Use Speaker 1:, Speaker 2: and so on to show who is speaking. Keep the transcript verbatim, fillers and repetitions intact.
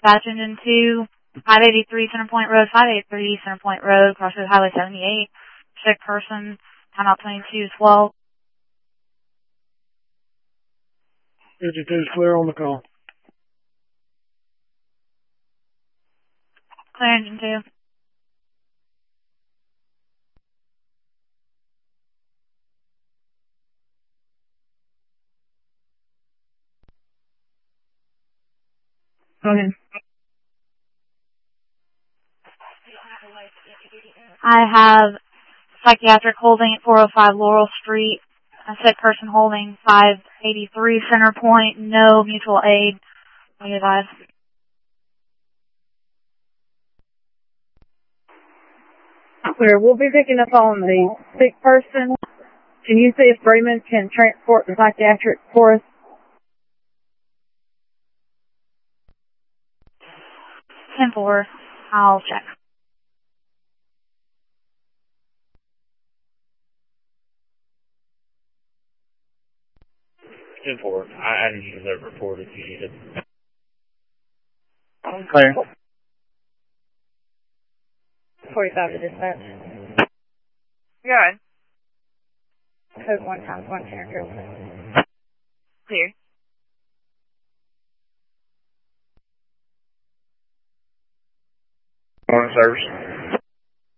Speaker 1: Dispatch Engine two, five eighty-three Center Point Road, five eighty-three Center Point Road, crosses Highway seventy-eight. Sick person, timeout twenty-two twelve.
Speaker 2: fifty-two is clear on the call.
Speaker 1: Clear Engine two.
Speaker 3: Go ahead.
Speaker 1: I have psychiatric holding at four oh five Laurel Street. A sick person holding five eighty-three Center Point. No mutual aid. Be advised.
Speaker 3: Clear. We'll be picking up on the sick person. Can you see if Raymond can transport the psychiatric for us?
Speaker 1: ten four. I'll check.
Speaker 4: ten four. I, I can use that report if you need it.
Speaker 2: Clear.
Speaker 3: forty-five to dispatch.
Speaker 5: Good.
Speaker 3: Code one times one character.
Speaker 5: Clear.
Speaker 4: Morning, service.